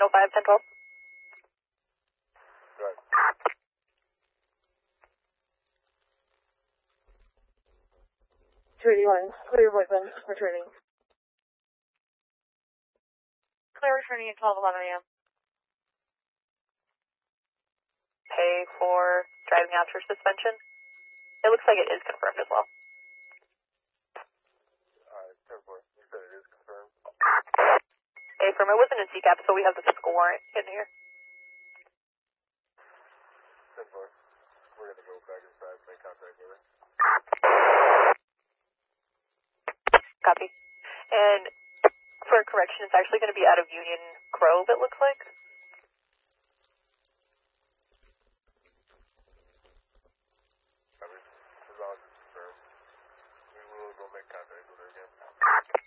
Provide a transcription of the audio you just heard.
905, 1012. Right. 281, clear Woodland, returning. Clear returning at 12:11 a.m. Pay for driving after suspension. It looks like it is confirmed as well. 10-4. You said it is confirmed? Affirm. It wasn't in CCAP, so we have the physical warrant in here. 10-4. We're going to go back inside and make contact with her. Copy. And for correction, it's actually going to be out of Union Grove, it looks like. Copy. As long as it's confirmed. We will go make contact with her again.